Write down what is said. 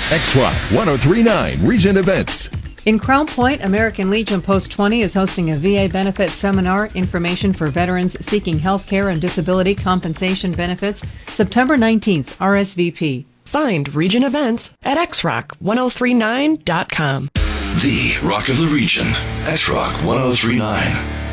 X-Rock 1039 Region Events. In Crown Point, American Legion Post 20 is hosting a VA benefit seminar, information for veterans seeking health care and disability compensation benefits, September 19th, RSVP. Find Region Events at xrock1039.com. The Rock of the Region, X-Rock 1039.